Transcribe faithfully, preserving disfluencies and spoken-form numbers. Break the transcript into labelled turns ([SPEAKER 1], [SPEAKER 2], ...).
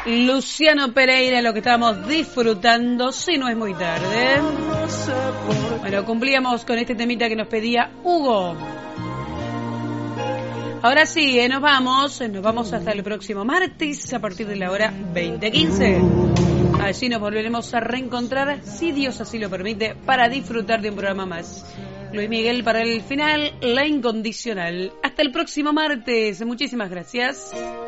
[SPEAKER 1] Luciano Pereira, lo que estamos disfrutando, si no es muy tarde. Bueno, cumplíamos con este temita que nos pedía Hugo. Ahora sí, eh, nos vamos, nos vamos hasta el próximo martes a partir de la hora veinte quince. Allí nos volveremos a reencontrar, si Dios así lo permite, para disfrutar de un programa más. Luis Miguel para el final, La Incondicional. Hasta el próximo martes, muchísimas gracias.